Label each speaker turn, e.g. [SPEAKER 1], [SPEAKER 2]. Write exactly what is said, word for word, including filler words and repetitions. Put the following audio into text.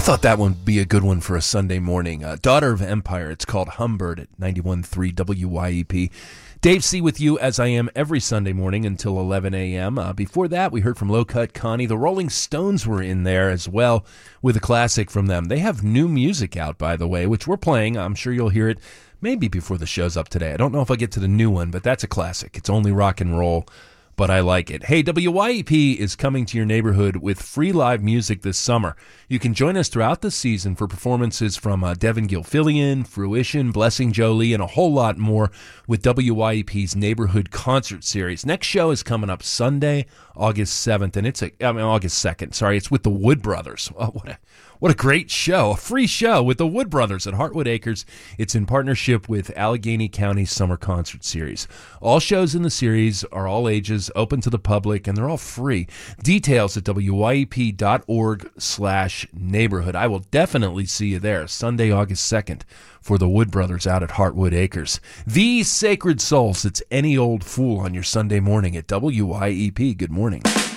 [SPEAKER 1] thought that one would be a good one for a Sunday morning. Uh, Daughter of Empire. It's called Humbird at ninety-one point three W Y E P. Dave C. with you as I am every Sunday morning until eleven a.m. Uh, before that, we heard from Low Cut Connie. The Rolling Stones were in there as well with a classic from them. They have new music out, by the way, which we're playing. I'm sure you'll hear it maybe before the show's up today. I don't know if I'll get to the new one, but that's a classic. It's only rock and roll, but I like it. Hey, W Y E P is coming to your neighborhood with free live music this summer. You can join us throughout the season for performances from uh, Devin Gilfillian, Fruition, Blessing Jolie, and a whole lot more with W Y E P's Neighborhood Concert Series. Next show is coming up Sunday, August seventh, and it's a, I mean, August second, sorry, it's with the Wood Brothers. Oh, what a What a great show. A free show with the Wood Brothers at Heartwood Acres. It's in partnership with Allegheny County Summer Concert Series. All shows in the series are all ages, open to the public, and they're all free. Details at W Y E P dot org slash neighborhood. I will definitely see you there Sunday, August second for the Wood Brothers out at Heartwood Acres. The Sacred Souls. It's Any Old Fool on your Sunday morning at W Y E P. Good morning.